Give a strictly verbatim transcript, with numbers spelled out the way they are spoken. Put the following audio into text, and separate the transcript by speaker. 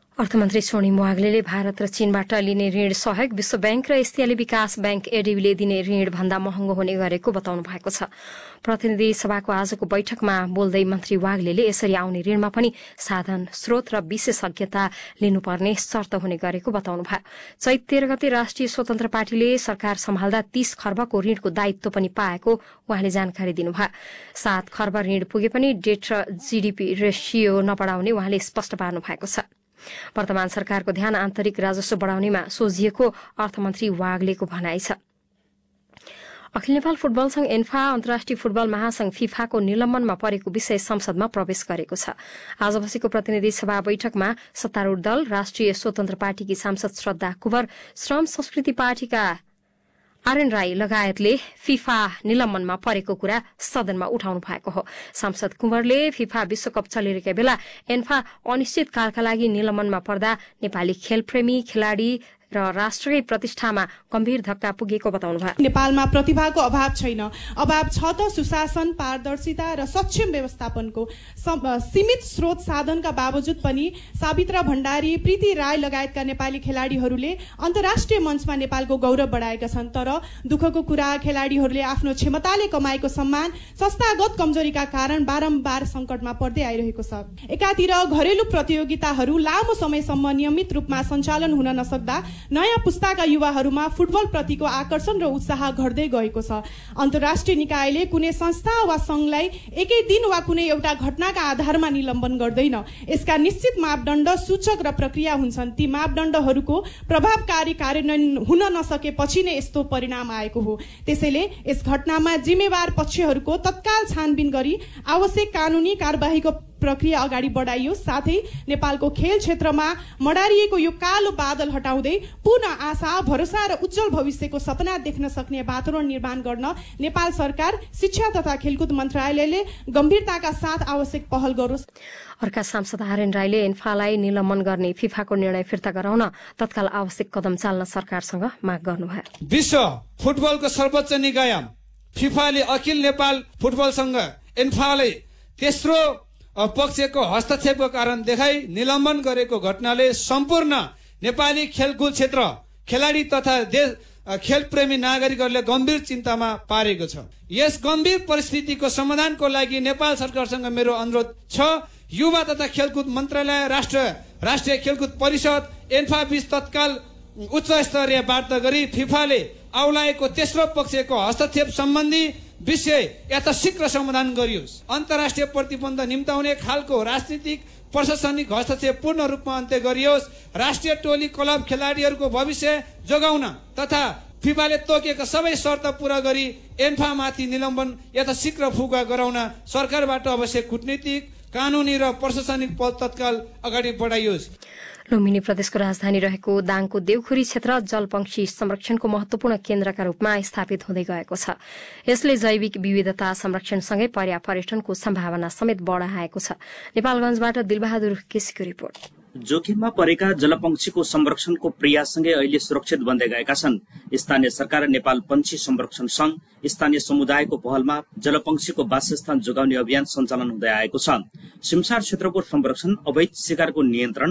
Speaker 1: अर्थमन्त्री स्वर्णिम वाग्लेले भारत र चीनबाट लिने ऋण सहयोग विश्व बैंक र एसियाली विकास बैंक एडीबीले दिने ऋण भन्दा महँगो हुने गरेको बताउनु भएको छ। प्रतिनिधि सभाको आजको बैठकमा बोल्दै मन्त्री वाग्लेले यसरी आउने ऋणमा पनि साधन स्रोत र विशेषज्ञता लिनुपर्ने शर्त हुने गरेको बताउनु भयो। चैत तेह्र गते राष्ट्रिय स्वतन्त्र पार्टीले सरकार सम्हाल्दा तीस खर्बको ऋणको दायित्व पनि पाएको उहाँले जानकारी दिनुभयो। सात खर्ब ऋण पुगे पनि डेट र जीडीपी रेसियो नबढाउने उहाँले स्पष्ट पार्नु भएको छ। वर्तमान सरकारको ध्यान आन्तरिक राजस्व बढ़ाउनेमा सोझिएको अर्थमन्त्री वाग्लेको भनाइ छ। अखिल नेपाल फुटबल संघ एन्फा अन्तर्राष्ट्रिय फुटबल महासंघ फिफाको निलम्बनमा परेको विषय संसदमा प्रवेश गरेको छ। आज बसेको प्रतिनिधि सभा बैठकमा सत्तारूढ़ दल राष्ट्रिय स्वतन्त्र पार्टीकी सांसद श्रद्धा कुवर, श्रम संस्कृति पार्टीका आरएन राई लगायतले फिफा निलम्बनमा परेको कुरा सदनमा उठाउनु भएको हो। सांसद कुँवरले फिफा विश्वकप चलिरहेका बेला एन्फा अनिश्चितकालका लागि निलम्बनमा पर्दा नेपाली खेलप्रेमी खेलाड़ी र राष्ट्रिय प्रतिष्ठामा गम्भीर धक्का पुगेको बताउनु भयो।
Speaker 2: नेपालमा प्रतिभाको अभाव छैन, अभाव छ त सुशासन, पारदर्शिता र सक्षम व्यवस्थापनको। सीमित स्रोत साधनका बावजुद पनि सावित्रा भण्डारी, प्रीति राय लगायतका नेपाली खेलाड़ीहरूले अन्तर्राष्ट्रिय मञ्चमा नेपालको गौरव बढाएका छन्। तर दुःखको कुरा, खेलाड़ीहरूले आफ्नो क्षमताले कमाएको सम्मान संस्थागत कमजोरीका कारण बारम्बार संकटमा पर्दै आइरहेको छ। एकातिर घरेलु प्रतियोगिताहरू लामो समयसम्म नियमित रूपमा सञ्चालन हुन नसक्दा नयाँ पुस्ताका युवाहरूमा फुटबल प्रतिको आकर्षण र उत्साह घट्दै गएको छ। अन्तर्राष्ट्रिय निकायले कुनै संस्था वा संघलाई एकै दिन वा कुनै एउटा घटनाका आधारमा निलम्बन गर्दैन। यसका निश्चित मापदण्ड, सूचक र प्रक्रिया हुन्छन्। ती मापदण्डहरूको प्रभावकारी कार्यान्वयन हुन नसकेपछि नै यस्तो परिणाम आएको हो। त्यसैले यस घटनामा जिम्मेवार पक्षहरूको तत्काल छानबिन गरी आवश्यक कानूनी कार्यवाहीको प्रक्रिया अगाडि बढाइयोस्। साथै नेपालको खेल क्षेत्रमा मडारिएको यो कालो बादल हटाउँदै पुनः आशा, भरोसा र उज्जवल भविष्यको सपना देख्न सक्ने वातावरण निर्माण गर्न नेपाल सरकार, शिक्षा तथा खेलकुद मन्त्रालयले गम्भीरताका साथ आवश्यक पहल गरोस्।
Speaker 1: अर्का सांसद आरएन राईले एन्फालाई निलम्बन गर्ने फिफाको निर्णय फिर्ता गराउन तत्काल आवश्यक कदम चाल्न सरकारसँग माग गर्नुभयो।
Speaker 3: विश्व फुटबलको सर्वोच्च निकाय फिफाले अखिल नेपाल फुटबल संघ एन्फालाई तेस्रो पक्षको हस्तक्षेपको कारण देखाई निलम्बन गरेको घटनाले सम्पूर्ण नेपाली खेलकुद क्षेत्र, खेलाडी तथा देश खेलप्रेमी नागरिकहरूले गम्भीर चिन्तामा पारेको छ। यस गम्भीर परिस्थितिको समाधानको लागि नेपाल सरकारसँग मेरो अनुरोध छ, युवा तथा खेलकुद मन्त्रालय, राष्ट्र राष्ट्रिय खेलकुद परिषद, एन्फा बीच तत्काल उच्च स्तरीय वार्ता गरी फिफाले औलाएको तेस्रो पक्षको हस्तक्षेप सम्बन्धी विषय यथाशीघ्र समाधान गरियोस्। अन्तर्राष्ट्रिय प्रतिबन्ध निम्ताउने खालको राजनीतिक प्रशासनिक हस्तक्षेप पूर्ण रूपमा अन्त्य गरियोस्। राष्ट्रिय टोली क्लब खेलाडीहरूको भविष्य जोगाउन तथा फिफाले तोकेका सबै शर्त पूरा गरी एन्फामाथि निलम्बन यथाशीघ्र फुका गराउन सरकारबाट आवश्यक कूटनीतिक, कानूनी र प्रशासनिक पहल तत्काल अगाडि बढाइयोस्।
Speaker 1: लुम्बिनी प्रदेशको राजधानी रहेको दाङको देवखुरी क्षेत्र जलपक्षी संरक्षणको महत्वपूर्ण केन्द्रका रूपमा स्थापित हुँदै गएको छ। यसले जैविक विविधता संरक्षणसँगै पर्यापर्यटनको सम्भावना समेत बढाएको छ। नेपालगंजबाट दिलबहादुर केसीको रिपोर्ट।
Speaker 4: जोखिममा परेका जलपक्षीको संरक्षणको प्रयाससँगै अहिले सुरक्षित बन्दै गएका छन्। स्थानीय सरकार र नेपाल पंक्षी संरक्षण संघ स्थानीय समुदायको पहलमा जलपक्षीको वासस्थान जोगाउने अभियान सञ्चालन हुँदै आएको छ। सिमसार क्षेत्रको संरक्षण, अवैध शिकारको नियन्त्रण